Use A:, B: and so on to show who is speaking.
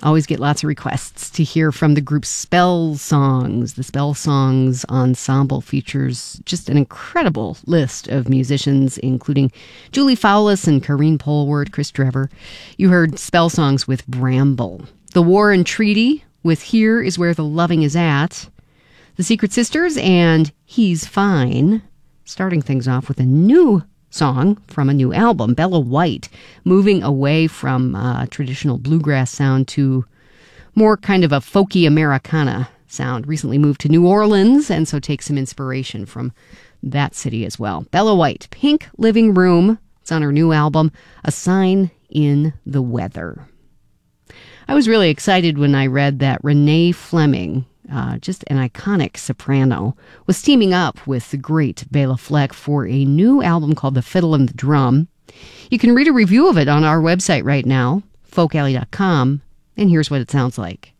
A: Always get lots of requests to hear from the group Spell Songs. The Spell Songs ensemble features just an incredible list of musicians, including Julie Fowlis and Karine Polwart, Chris Drever. You heard Spell Songs with Bramble. The War and Treaty with Here Is Where the Loving Is At. The Secret Sisters and He's Fine. Starting things off with a new song from a new album, Bella White, moving away from traditional bluegrass sound to more kind of a folky Americana sound. Recently moved to New Orleans, and so takes some inspiration from that city as well. Bella White, Pink Living Room. It's on her new album, A Sign in the Weather. I was really excited when I read that Renee Fleming, just an iconic soprano, was teaming up with the great Bela Fleck for a new album called The Fiddle and the Drum. You can read a review of it on our website right now, folkalley.com, and here's what it sounds like.